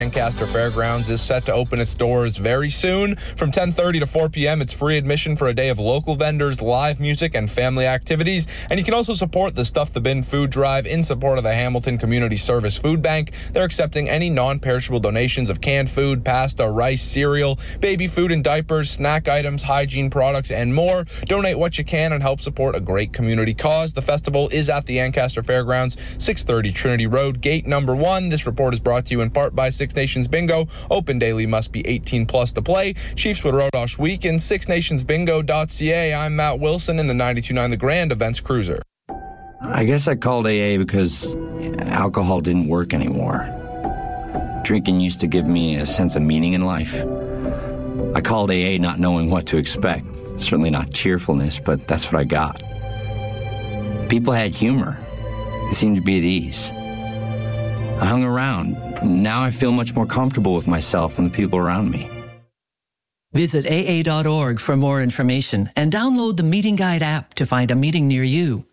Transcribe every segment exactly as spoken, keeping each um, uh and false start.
Lancaster Fairgrounds is set to open its doors very soon. From ten thirty to four p.m., it's free admission for a day of local vendors, live music, and family activities. And you can also support the Stuff the Bin food drive in support of the Hamilton Community Service Food Bank. They're accepting any non-perishable donations of canned food, pasta, rice, cereal, baby food and diapers, snack items, hygiene products, and more. Donate what you can and help support a great community cause. The festival is at the Lancaster Fairgrounds, six thirty Trinity Road, gate number one. This report is brought to you in part by Six Nations Bingo. Open daily, must be eighteen plus to play. Chiefswood Rodosh Week and six nations bingo dot c a. I'm Matt Wilson in the ninety-two point nine The Grand Events Cruiser. I guess I called A A because alcohol didn't work anymore. Drinking used to give me a sense of meaning in life. I called A A not knowing what to expect. Certainly not cheerfulness, but that's what I got. People had humor. They seemed to be at ease. I hung around. Now I feel much more comfortable with myself and the people around me. Visit A A dot org for more information and download the Meeting Guide app to find a meeting near you.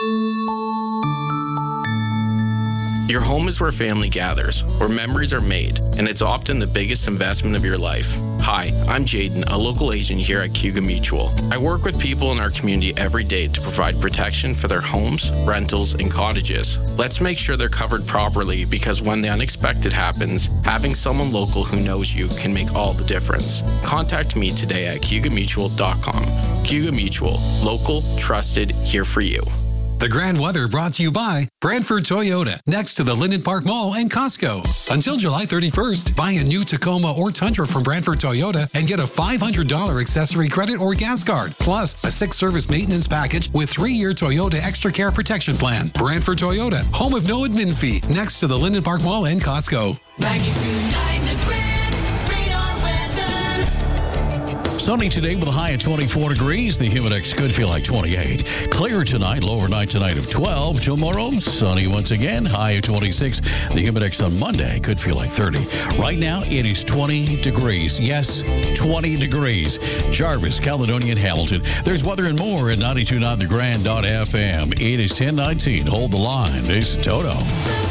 Your home is where family gathers, where memories are made, and it's often the biggest investment of your life. Hi, I'm Jaden, a local agent here at Cayuga Mutual. I work with people in our community every day to provide protection for their homes, rentals, and cottages. Let's make sure they're covered properly, because when the unexpected happens, having someone local who knows you can make all the difference. Contact me today at cayuga mutual dot com. Cayuga Mutual, local, trusted, here for you. The Grand Weather brought to you by Brantford Toyota, next to the Linden Park Mall and Costco. Until July thirty-first, buy a new Tacoma or Tundra from Brantford Toyota and get a five hundred dollars accessory credit or gas card, plus a six-service maintenance package with three-year Toyota Extra Care Protection Plan. Brantford Toyota, home of no admin fee, next to the Linden Park Mall and Costco. Sunny today with a high of twenty-four degrees. The Humidex could feel like twenty-eight. Clear tonight, lower night tonight of twelve. Tomorrow, sunny once again, high of twenty-six. The Humidex on Monday could feel like thirty. Right now, it is twenty degrees. Yes, twenty degrees. Jarvis, Caledonia, and Hamilton. There's weather and more at ninety-two point nine the grand dot f m. It is ten nineteen. Hold the line. This is Toto.